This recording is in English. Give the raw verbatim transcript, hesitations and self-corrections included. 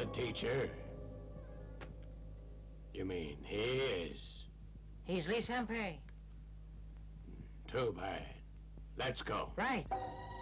the teacher? You mean he is? He's Lee Sampere. Too bad. Let's go. Right.